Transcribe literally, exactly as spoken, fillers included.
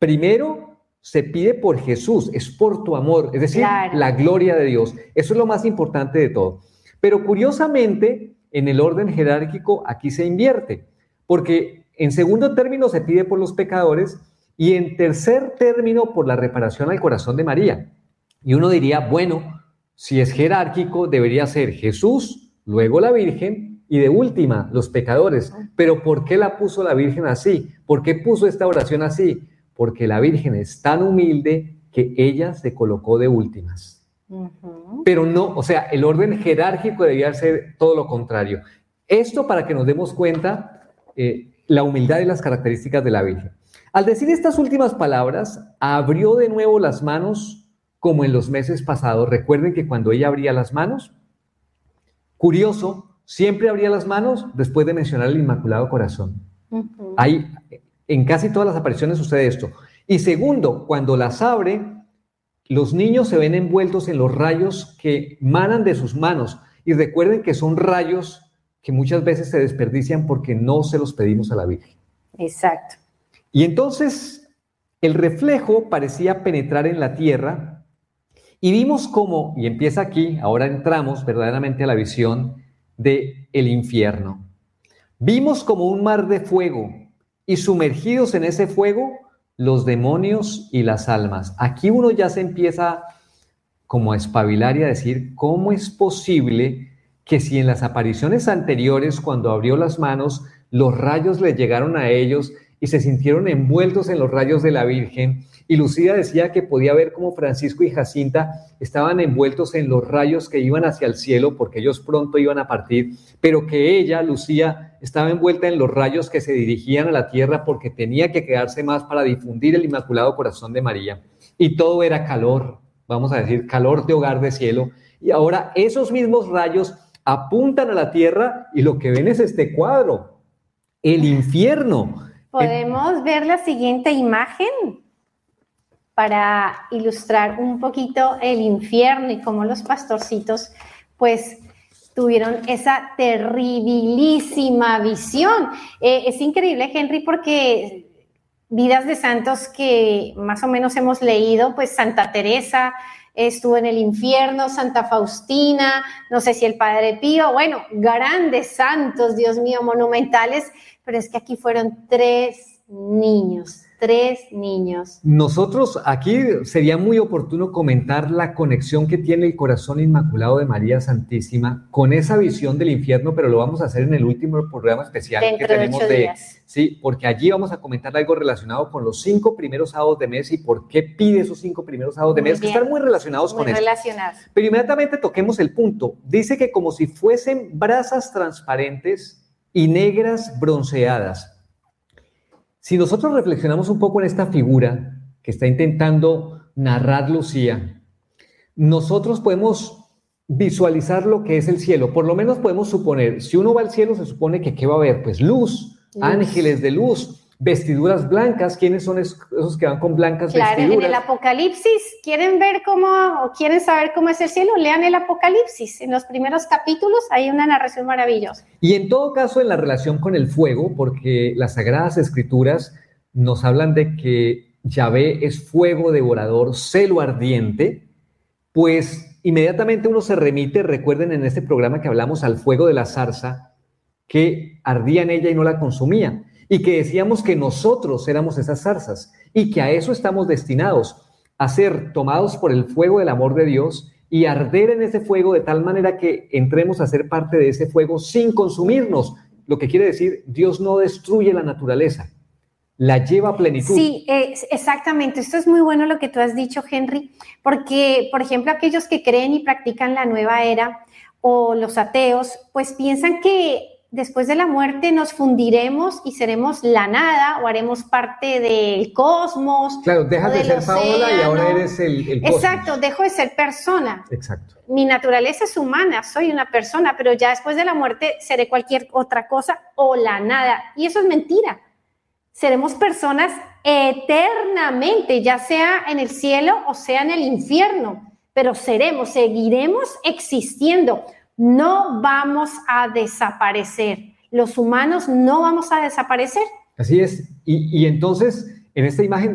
primero se pide por Jesús, es por tu amor, es decir, claro, la gloria de Dios. Eso es lo más importante de todo. Pero curiosamente, en el orden jerárquico aquí se invierte, porque en segundo término se pide por los pecadores y en tercer término por la reparación al corazón de María. Y uno diría, bueno, si es jerárquico, debería ser Jesús, luego la Virgen y de última, los pecadores. Pero ¿por qué la puso la Virgen así? ¿Por qué puso esta oración así? Porque la Virgen es tan humilde que ella se colocó de últimas. Uh-huh. Pero no, o sea, el orden jerárquico debía ser todo lo contrario. Esto para que nos demos cuenta eh, la humildad y las características de la Virgen. Al decir estas últimas palabras, abrió de nuevo las manos como en los meses pasados. Recuerden que cuando ella abría las manos, curioso, siempre abría las manos después de mencionar el Inmaculado Corazón. Uh-huh. Hay, en casi todas las apariciones sucede esto. Y segundo, cuando las abre, los niños se ven envueltos en los rayos que manan de sus manos. Y recuerden que son rayos que muchas veces se desperdician porque no se los pedimos a la Virgen. Exacto. Y entonces el reflejo parecía penetrar en la tierra y vimos cómo, y empieza aquí, ahora entramos verdaderamente a la visión del infierno. Vimos como un mar de fuego y sumergidos en ese fuego los demonios y las almas. Aquí uno ya se empieza como a espabilar y a decir, ¿cómo es posible que si en las apariciones anteriores, cuando abrió las manos, los rayos le llegaron a ellos y se sintieron envueltos en los rayos de la Virgen? Y Lucía decía que podía ver cómo Francisco y Jacinta estaban envueltos en los rayos que iban hacia el cielo, porque ellos pronto iban a partir, pero que ella, Lucía, estaba envuelta en los rayos que se dirigían a la tierra porque tenía que quedarse más para difundir el Inmaculado Corazón de María. Y todo era calor, vamos a decir, calor de hogar de cielo. Y ahora esos mismos rayos apuntan a la tierra y lo que ven es este cuadro, el infierno. ¿Podemos el... ver la siguiente imagen para ilustrar un poquito el infierno y cómo los pastorcitos pues tuvieron esa terribilísima visión? Eh, es increíble, Henry, porque vidas de santos que más o menos hemos leído, pues Santa Teresa estuvo en el infierno, Santa Faustina, no sé si el Padre Pío, bueno, grandes santos, Dios mío, monumentales, pero es que aquí fueron tres niños, tres niños. Nosotros aquí sería muy oportuno comentar la conexión que tiene el corazón inmaculado de María Santísima con esa visión del infierno, pero lo vamos a hacer en el último programa especial Dentro que tenemos de, de días. Sí, porque allí vamos a comentar algo relacionado con los cinco primeros sábados de mes y por qué pide esos cinco primeros sábados de Muy mes, bien. que están muy relacionados muy con relacionados. esto. Pero inmediatamente toquemos el punto. Dice que como si fuesen brasas transparentes y negras bronceadas. Si nosotros reflexionamos un poco en esta figura que está intentando narrar Lucía, nosotros podemos visualizar lo que es el cielo. Por lo menos podemos suponer, si uno va al cielo, se supone que ¿qué va a haber? Pues luz, luz. Ángeles de luz, vestiduras blancas. ¿Quiénes son esos que van con blancas claro, vestiduras? En el Apocalipsis, ¿quieren ver cómo, o quieren saber cómo es el cielo? Lean el Apocalipsis. En los primeros capítulos hay una narración maravillosa. Y en todo caso, en la relación con el fuego, porque las Sagradas Escrituras nos hablan de que Yahvé es fuego devorador, celo ardiente, pues inmediatamente uno se remite, recuerden en este programa que hablamos al fuego de la zarza, que ardía en ella y no la consumía, y que decíamos que nosotros éramos esas zarzas, y que a eso estamos destinados, a ser tomados por el fuego del amor de Dios y arder en ese fuego de tal manera que entremos a ser parte de ese fuego sin consumirnos. Lo que quiere decir, Dios no destruye la naturaleza, la lleva a plenitud. Sí, eh, exactamente. Esto es muy bueno lo que tú has dicho, Henry, porque, por ejemplo, aquellos que creen y practican la nueva era o los ateos, pues piensan que después de la muerte nos fundiremos y seremos la nada o haremos parte del cosmos. Claro, dejas de ser Paola y ahora eres el, el cosmos. Exacto, dejo de ser persona. Exacto. Mi naturaleza es humana, soy una persona, pero ya después de la muerte seré cualquier otra cosa o la nada. Y eso es mentira. Seremos personas eternamente, ya sea en el cielo o sea en el infierno, pero seremos, seguiremos existiendo. No vamos a desaparecer. Los humanos no vamos a desaparecer. Así es. Y, y entonces, en esta imagen